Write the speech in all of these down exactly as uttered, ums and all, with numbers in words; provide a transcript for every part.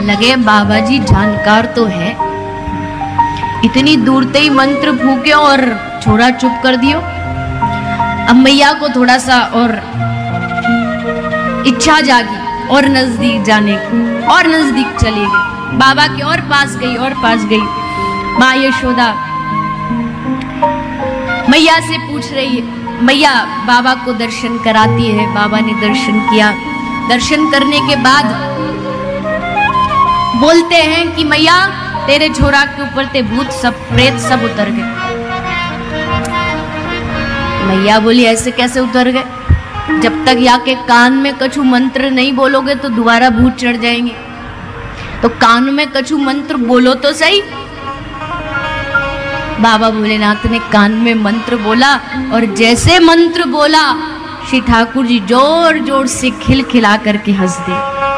लगे बाबा जी जानकार तो है, इतनी दूर से ही मंत्र फूके और छोरा चुप कर दियो। अब मैया को थोड़ा सा और इच्छा जागी और नजदीक जाने की, और नजदीक चली गई, बाबा के और पास गई और पास गई। माँ यशोदा मैया से पूछ रही है, मैया बाबा को दर्शन कराती है। बाबा ने दर्शन किया, दर्शन करने के बाद बोलते हैं कि मैया तेरे छोरा के ऊपर ते भूत सब प्रेत सब उतर गए। मैया बोली ऐसे कैसे उतर गए? जब तक या के कान में कछु मंत्र नहीं बोलोगे तो दोबारा भूत चढ़ जाएंगे, तो कान में कछु मंत्र बोलो तो सही। बाबा भोलेनाथ ने कान में मंत्र बोला और जैसे मंत्र बोला श्री ठाकुर जी जोर जोर से खिलखिला करके हंस दिए।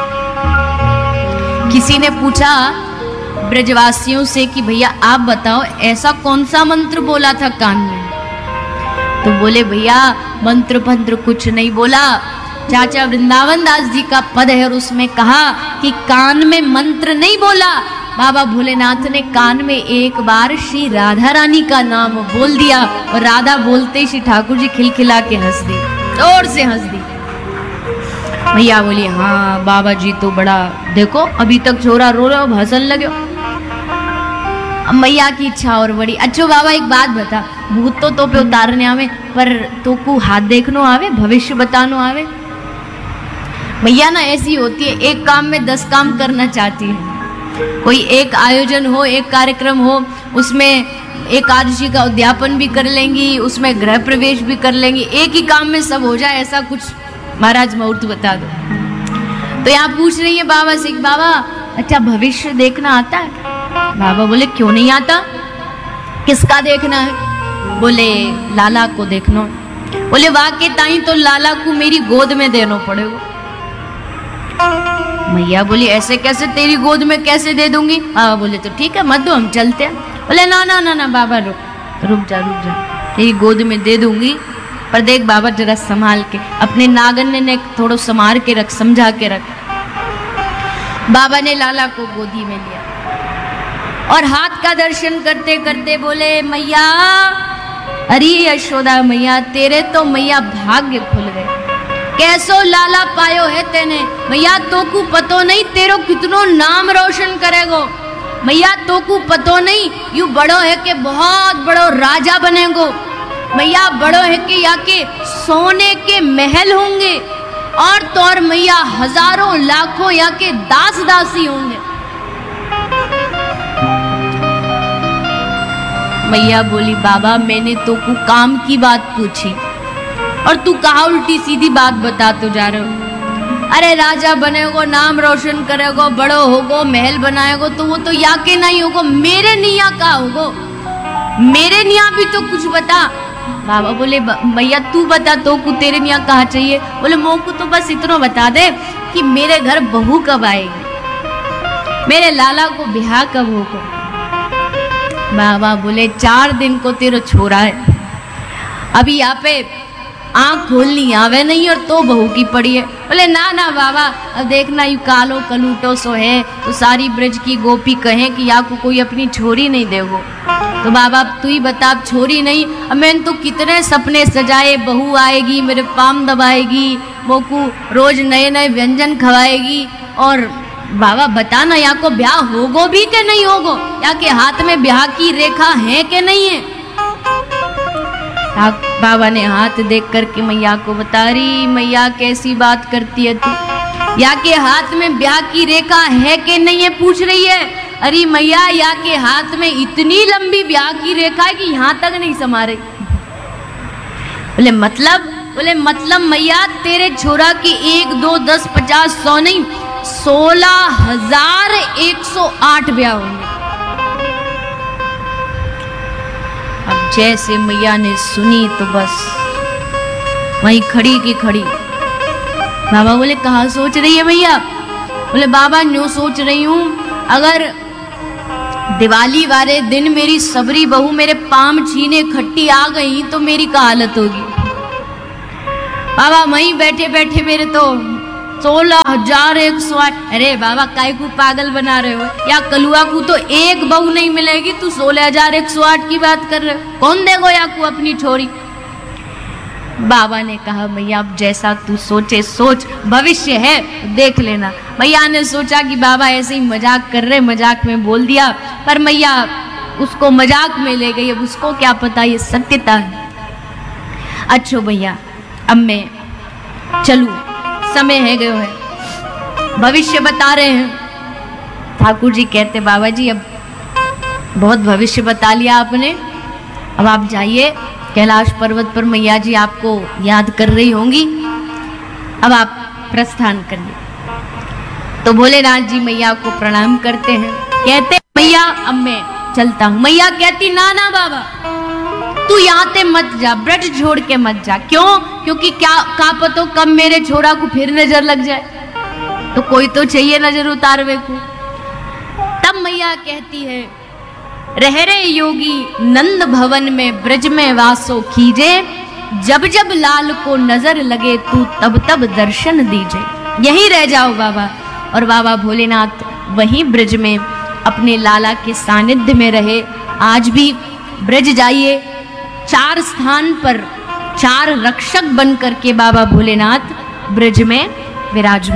किसी ने पूछा ब्रजवासियों से कि भैया आप बताओ ऐसा कौन सा मंत्र बोला था कान में? तो बोले भैया मंत्र पंत्र कुछ नहीं बोला, चाचा वृंदावन दास जी का पद है और उसमें कहा कि कान में मंत्र नहीं बोला। बाबा भोलेनाथ ने कान में एक बार श्री राधा रानी का नाम बोल दिया और राधा बोलते ही श्री ठाकुर जी खिलखिला के हंस दी, जोर से हंस दी। भैया बोली हाँ बाबा जी तो बड़ा, देखो अभी तक छोरा रो रहे हो हंसन लगे। अब मैया की इच्छा और बड़ी, अच्छो बाबा एक बात बता, भूत तो तो पे उतारने आवे पर तो को हाथ देखनो आवे, भविष्य बतानो आवे? मैया ना ऐसी होती है, एक काम में दस काम करना चाहती है। कोई एक आयोजन हो, एक कार्यक्रम हो, उसमें एकादशी का उद्यापन भी कर लेंगी, उसमें गृह प्रवेश भी कर लेंगी, एक ही काम में सब हो जाए ऐसा कुछ महाराज मुहूर्त बता दो। तो यहाँ पूछ रही है बाबा से, बाबा अच्छा भविष्य देखना आता है? बाबा बोले क्यों नहीं आता, किसका देखना है? बोले लाला को देखना। बोले वाकई ताई तो लाला को मेरी गोद में देना पड़ेगा। मैया बोली ऐसे कैसे, तेरी गोद में कैसे दे दूंगी? बाबा बोले तो ठीक है मत दो, हम चलते हैं। बोले ना ना ना ना बाबा रुक रुक जा रुक जा, तेरी गोद में दे दूंगी पर देख बाबा जरा संभाल के, अपने नागन ने थोड़ा संभाल के रख, समझा के रख। बाबा ने लाला को गोदी में लिया और हाथ का दर्शन करते करते बोले मैया, अरे यशोदा मैया तेरे तो मैया भाग्य खुल गए, कैसो लाला पायो है तेने मैया, तो को पतो नहीं तेरो कितनो नाम रोशन करेगो मैया, तो को पतो नहीं यू बड़ो है के बहुत बड़ो राजा बनेगो मैया, बड़ो है के या के सोने के महल होंगे और तौर मैया हजारों लाखों या के दास दासी होंगे। मैया बोली बाबा मैंने तो को काम की बात पूछी और तू कहा उल्टी सीधी बात बता तो जा रहे हो। अरे राजा बनेगो, नाम रोशन करेगो, बड़ो होगो, महल बनाएगो तो वो तो या के नहीं होगो, मेरे निया का होगो, मेरे निया भी तो कुछ बता। बाबा बोले भैया तू बता तो को तेरे निया कहा चाहिए? बोले मो को तो बस इतना बता दे कि मेरे घर बहू कब आएगी, मेरे लाला को ब्याह कब होगा। बाबा बोले चार दिन को तेरा छोरा है, अभी यहाँ पे आँख खोलनी आवे नहीं और तो बहू की पड़ी है। बोले ना ना बाबा अब देखना यू कालो कलूटो सो है तो सारी ब्रज की गोपी कहें कि या को कोई अपनी छोरी नहीं देगो। तो बाबा तू ही बता, अब छोरी नहीं, अब मैंने तो कितने सपने सजाए, बहू आएगी मेरे पाम दबाएगी, वो को रोज नए नए व्यंजन खवाएगी, और बाबा बताना या को ब्याह होगो भी के नहीं होगो, या के हाथ में ब्याह की रेखा है के नहीं है। बाबा ने हाथ देख करके मैया को बता रही, मैया कैसी बात करती है तू, या के हाथ में ब्याह की रेखा है कि नहीं है पूछ रही है। अरे मैया या के हाथ में इतनी लंबी ब्याह की रेखा है कि यहाँ तक नहीं समा रही। बोले मतलब? बोले मतलब मैया तेरे छोरा की एक दो दस पचास सौ नहीं सोलह हजार एक सौ आठ ब्याह होंगे। अब जैसे मैया ने सुनी तो बस वहीं खड़ी की खड़ी। बाबा बोले कहाँ सोच रही है मैया? बोले बाबा न्यू सोच रही हूँ, अगर दिवाली वाले दिन मेरी सबरी बहू मेरे पाम छीने खट्टी आ गई तो मेरी क्या हालत होगी। बाबा वहीं बैठे बैठे मेरे तो सोलह हजार एक सौ आठ। अरे बाबा काय को पागल बना रहे हो, या कलुआ को तो एक बहू नहीं मिलेगी, तू सोलह हजार एक सौ आठ की बात कर रहे हो, कौन देगो या को अपनी छोरी। बाबा ने कहा मैया अब जैसा तू सोचे सोच, भविष्य है देख लेना। मैया ने सोचा कि बाबा ऐसे ही मजाक कर रहे, मजाक में बोल दिया, पर मैया उसको मजाक में ले गई, अब उसको क्या पता ये सत्यता है। अच्छो भैया अब मैं चलू, समय है गयो है, भविष्य बता रहे हैं। ठाकुर जी कहते बाबा जी अब बहुत भविष्य बता लिया आपने, अब आप जाइए, कैलाश पर्वत पर मैया जी आपको याद कर रही होंगी, अब आप प्रस्थान करिए। तो भोलेनाथ जी मैया को प्रणाम करते हैं, कहते मैया अब मैं चलता हूं। मैया कहती ना ना बाबा तू यहाँ ते मत जा, ब्रज छोड़ के मत जा। क्यों? क्योंकि क्या का पतो कब मेरे छोरा को फिर नजर लग जाए, तो कोई तो चाहिए नजर उतारवे को। तब मैया कहती है रह रे योगी नंद भवन में ब्रज में वासो कीजे, जब जब लाल को नजर लगे तू तब तब दर्शन दीजे। यहीं रह जाओ बाबा। और बाबा भोलेनाथ वहीं ब्रज में अपने लाला के सानिध्य में रहे। आज भी ब्रज जाइए, चार स्थान पर चार रक्षक बन करके बाबा भोलेनाथ ब्रज में विराजमान।